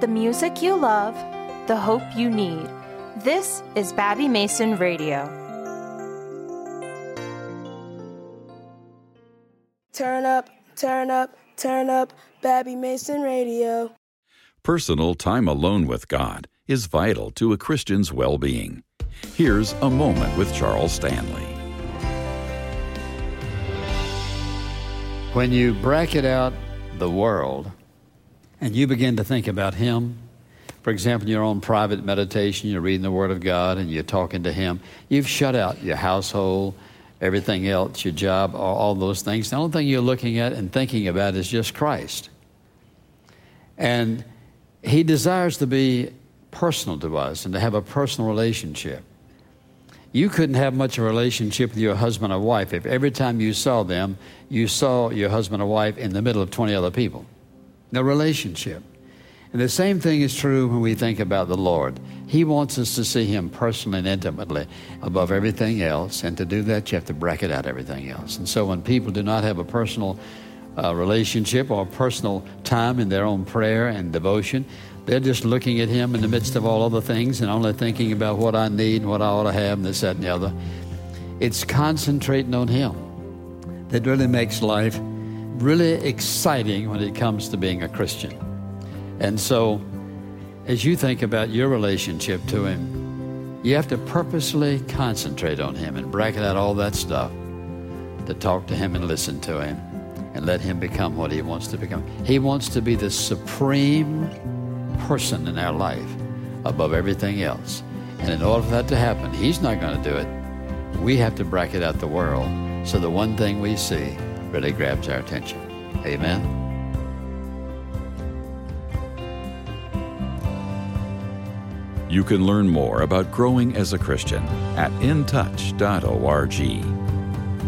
the music you love, the hope you need. This is Babbie Mason Radio. Turn up, turn up, turn up, Babbie Mason Radio. Personal time alone with God is vital to a Christian's well-being. Here's A Moment with Charles Stanley. When you bracket out the world and you begin to think about Him, for example, in your own private meditation, you're reading the Word of God and you're talking to Him, you've shut out your household, everything else, your job, all those things. The only thing you're looking at and thinking about is just Christ. And He desires to be personal to us and to have a personal relationship. You couldn't have much of a relationship with your husband or wife if every time you saw them, you saw your husband or wife in the middle of 20 other people. No relationship. And the same thing is true when we think about the Lord. He wants us to see Him personally and intimately above everything else, and to do that you have to bracket out everything else. And so when people do not have a personal relationship or personal time in their own prayer and devotion, they're just looking at Him in the midst of all other things and only thinking about what I need and what I ought to have and this, that, and the other. It's concentrating on Him that really makes life really exciting when it comes to being a Christian. And so, as you think about your relationship to Him, you have to purposely concentrate on Him and bracket out all that stuff to talk to Him and listen to Him and let Him become what He wants to become. He wants to be the supreme person in our life above everything else. And in order for that to happen, He's not going to do it. We have to bracket out the world so the one thing we see really grabs our attention. Amen? You can learn more about growing as a Christian at intouch.org.